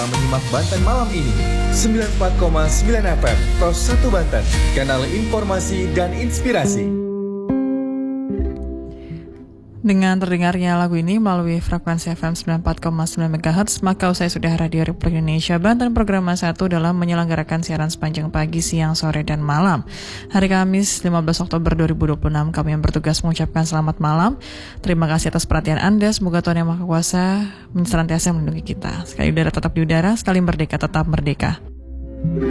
Menyimak Banten malam ini 94,9 FM Pros 1 Banten, kanal informasi dan inspirasi. Dengan terdengarnya lagu ini melalui frekuensi FM 94,9 MHz, maka usai sudah Radio Republik Indonesia Banten program 1 dalam menyelenggarakan siaran sepanjang pagi, siang, sore, dan malam. Hari Kamis 15 Oktober 2026 kami yang bertugas mengucapkan selamat malam. Terima kasih atas perhatian Anda, semoga Tuhan Yang Maha Kuasa senantiasa melindungi kita. Sekali udara tetap di udara, sekali merdeka tetap merdeka.